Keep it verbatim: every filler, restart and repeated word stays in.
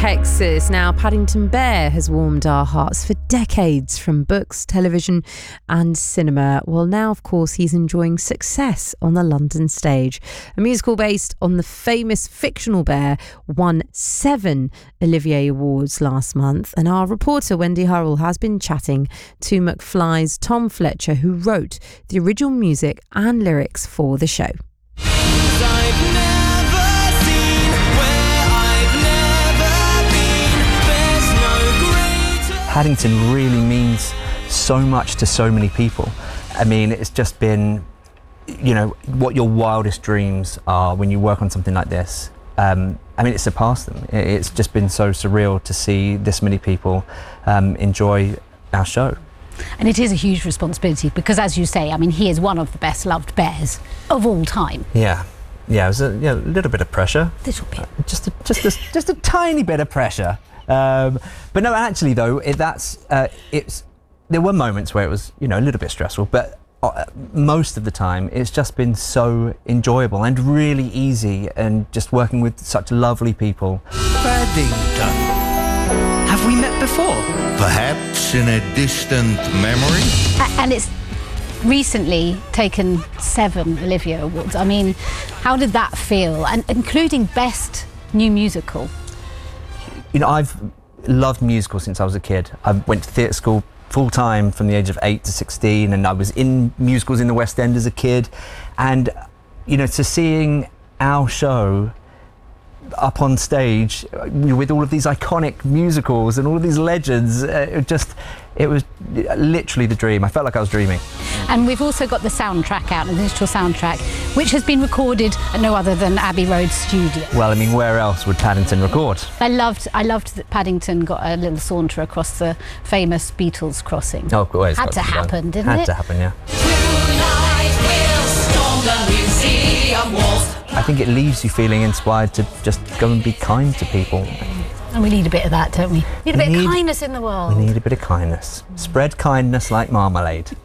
Texas. Now, Paddington Bear has warmed our hearts for decades, from books, television and cinema. Well, now, of course, he's enjoying success on the London stage. A musical based on the famous fictional bear won seven Olivier Awards last month. And our reporter, Wendy Hurrell, has been chatting to McFly's Tom Fletcher, who wrote the original music and lyrics for the show. Paddington really means so much to so many people. I mean, it's just been, you know, what your wildest dreams are when you work on something like this. Um, I mean, it surpassed them. It's just been so surreal to see this many people um, enjoy our show. And it is a huge responsibility because, as you say, I mean, he is one of the best loved bears of all time. Yeah, yeah, it was a, yeah, a little bit of pressure. Little bit. Uh, just, a, just, a, just a tiny bit of pressure. Um, but no, actually, though, it, that's uh, it's. There were moments where it was, you know, a little bit stressful, but uh, most of the time, it's just been so enjoyable and really easy, and just working with such lovely people. Paddington. Have we met before? Perhaps in a distant memory? A- and it's recently taken seven Olivier Awards. I mean, how did that feel? And including Best New Musical. You know, I've loved musicals since I was a kid. I went to theatre school full time from the age of eight to sixteen, and I was in musicals in the West End as a kid. And, you know, to seeing our show up on stage with all of these iconic musicals and all of these legends, uh, it just, it was literally the dream. I felt like I was dreaming. And we've also got the soundtrack out, the digital soundtrack, which has been recorded at no other than Abbey Road Studio. Well, I mean, where else would Paddington record? I loved, I loved that Paddington got a little saunter across the famous Beatles crossing. Oh, of course. Had to happen, didn't Had it? to happen, yeah. Tonight we'll storm the museum walls. I think it leaves you feeling inspired to just go and be kind to people. And we need a bit of that, don't we? Need a We bit need- of kindness in the world. We need a bit of kindness. Spread kindness like marmalade.